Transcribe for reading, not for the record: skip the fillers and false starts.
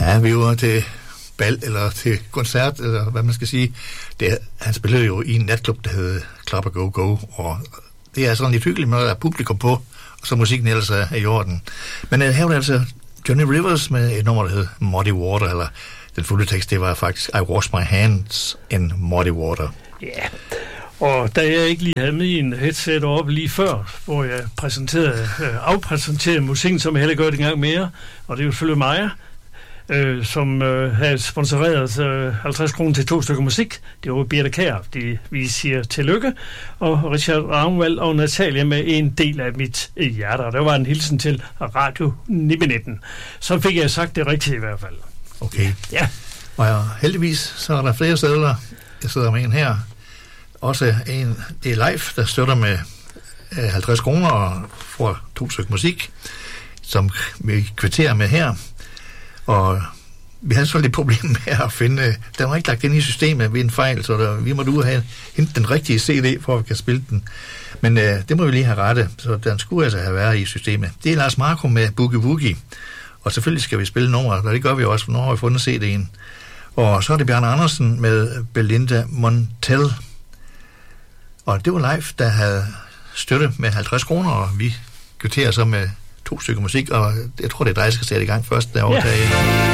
Ja, vi var til bal eller til koncert, eller hvad man skal sige. Han spillede jo i en natklub, der hed Club Go Go, og det er sådan lidt hyggeligt, når der er publikum på, og så musikken ellers er i orden. Men her var det altså Johnny Rivers med et nummer, der hed Muddy Water, eller den fulde tekst, det var faktisk I Wash My Hands in Muddy Water. Ja, og da jeg ikke lige havde med en headset op lige før, hvor jeg afpræsenterede musikken, som jeg heller gør det en gang mere, og det er jo selvfølgelig mig, som havde sponsoreret 50 kroner til 2 stykker musik. Det var Birte Kjær. Vi siger tillykke. Og Richard Ravnvald og Natalia med en del af mit hjerte. Og der var en hilsen til Radio 919. Så fik jeg sagt det rigtigt i hvert fald. Okay. Ja. Og heldigvis så er der flere steder. Jeg sidder med en her. Også en, det er live, der støtter med 50 kroner og får 2 stykker musik, som vi kvitterer med her. Og vi havde selvfølgelig et problem med at finde, den var ikke lagt ind i systemet ved en fejl, så vi måtte ud og hente den rigtige CD, for at vi kan spille den. Men det må vi lige have rette, så den skulle altså have været i systemet. Det er Lars Marco med Boogie Woogie, og selvfølgelig skal vi spille nummeret, og det gør vi også, for nu har vi fundet CD'en. Og så er det Bjarne Andersen med Belinda Montel. Og det var live, der havde støtte med 50 kroner, og vi kvitterer så med 2 stykker musik, og jeg tror, det er dig, der skal sætte i gang først derovre. Ja.